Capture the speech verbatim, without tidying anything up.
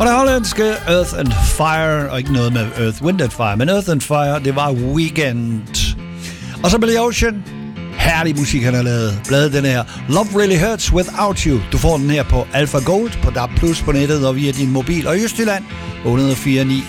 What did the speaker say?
Og det hollandske Earth and Fire, og ikke noget med Earth, Wind and Fire, men Earth and Fire, det var Weekend. Og så Billy Ocean. Herlig musik, han har lavet. Bladet den her Love Really Hurts Without You. Du får den her på Alpha Gold, på D A B plus, på nettet og via din mobil. Og i Østjylland otte fire ni